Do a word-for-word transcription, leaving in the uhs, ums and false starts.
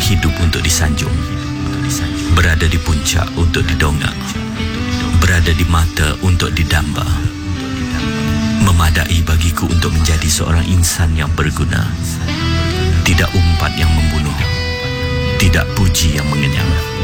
hidup untuk disanjung, berada di puncak untuk didongak, berada di mata untuk didamba. Memadai bagiku untuk menjadi seorang insan yang berguna. Tidak umpat yang membunuh, tidak puji yang mengenyang.